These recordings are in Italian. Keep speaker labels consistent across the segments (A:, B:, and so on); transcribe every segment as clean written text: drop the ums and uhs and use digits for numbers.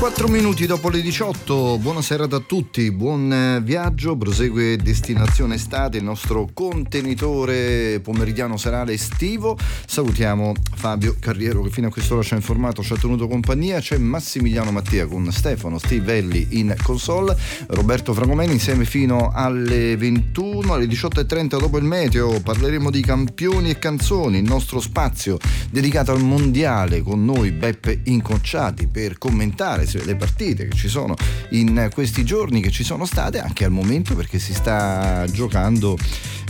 A: 4 minuti dopo le 18, buonasera a tutti, buon viaggio, prosegue destinazione estate, il nostro contenitore pomeridiano serale estivo. Salutiamo Fabio Carriero che fino a quest'ora ci ha informato, ci ha tenuto compagnia, c'è Massimiliano Mattia con Stefano Stivelli in console, Roberto Fragomeni insieme fino alle 21, alle 18.30 dopo il meteo parleremo di campioni e canzoni, il nostro spazio dedicato al mondiale, con noi Beppe Incocciati per commentare le partite che ci sono in questi giorni, che ci sono state anche al momento, perché si sta giocando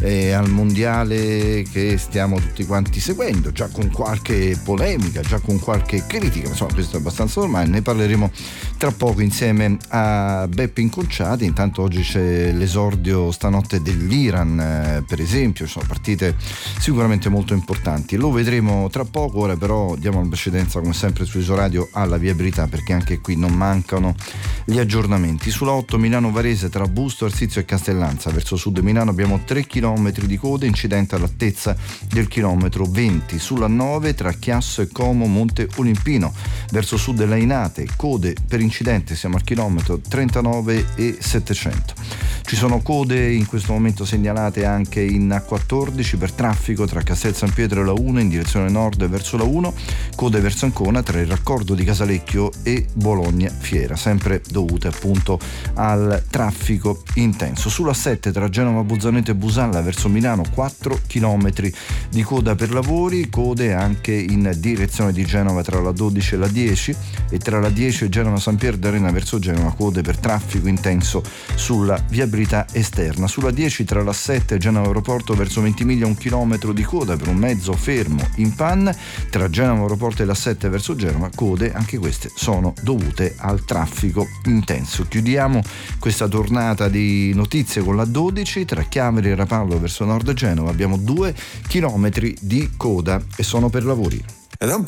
A: al mondiale che stiamo tutti quanti seguendo, già con qualche polemica, già con qualche critica, insomma questo è abbastanza normale. Ne parleremo tra poco insieme a Beppe Incocciati. Intanto oggi c'è l'esordio stanotte dell'Iran, per esempio, ci sono partite sicuramente molto importanti, lo vedremo tra poco. Ora però diamo la precedenza come sempre su Isoradio alla viabilità, perché anche qui non mancano gli aggiornamenti. Sulla 8 Milano Varese tra Busto, Arsizio e Castellanza, verso sud Milano abbiamo 3 km di code, incidente all'altezza del chilometro 20. Sulla 9 tra Chiasso e Como Monte Olimpino, verso sud Lainate, code per incidente, siamo al chilometro 39 e 700. Ci sono code in questo momento segnalate anche in A14 per traffico tra Castel San Pietro e la 1 in direzione nord verso la 1, code verso Ancona tra il raccordo di Casalecchio e Bologna Fiera, sempre dovute appunto al traffico intenso. Sulla 7 tra Genova Buzzanetto e Busalla verso Milano 4 km di coda per lavori, code anche in direzione di Genova tra la 12 e la 10 e tra la 10 e Genova San Pier d'Arena verso Genova, code per traffico intenso sulla viabilità esterna. Sulla 10 tra la 7 e Genova Aeroporto verso Ventimiglia 1 chilometro di coda per un mezzo fermo in panne, tra Genova Aeroporto e la 7 verso Genova, code anche queste sono dovute al traffico intenso. Chiudiamo questa tornata di notizie con la 12 tra Chiaveri e Rapallo verso nord Genova, abbiamo 2 chilometri di coda e sono per lavori.